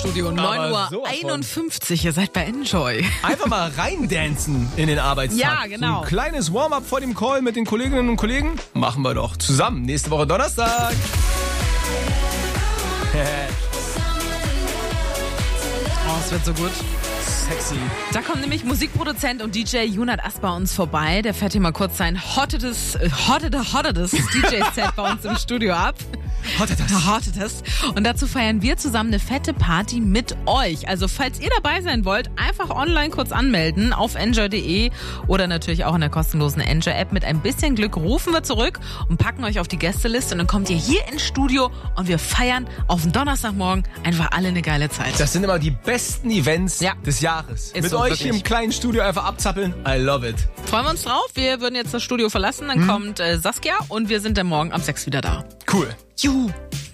Studio. 9:51 Uhr. Ihr seid bei Enjoy. Einfach mal reindancen in den Arbeitstag. Ja, genau. So ein kleines Warm-up vor dem Call mit den Kolleginnen und Kollegen machen wir doch zusammen. Nächste Woche Donnerstag. Oh, es wird so gut. Sexy. Da kommt nämlich Musikproduzent und DJ Junat Asp bei uns vorbei. Der fährt hier mal kurz sein hottetes DJ-Set bei uns im Studio ab. Hottetes. Und dazu feiern wir zusammen eine fette Party mit euch. Also falls ihr dabei sein wollt, einfach online kurz anmelden auf enjoy.de oder natürlich auch in der kostenlosen Enjoy-App. Mit ein bisschen Glück rufen wir zurück und packen euch auf die Gästeliste und dann kommt ihr hier ins Studio und wir feiern auf den Donnerstagmorgen einfach alle eine geile Zeit. Das sind immer die besten Events des Jahres. Ist Mit so, euch wirklich. hier im kleinen Studio einfach abzappeln. I love it. Freuen wir uns drauf. Wir würden jetzt das Studio verlassen, dann kommt Saskia und wir sind dann morgen ab 6 wieder da. Cool. Juhu.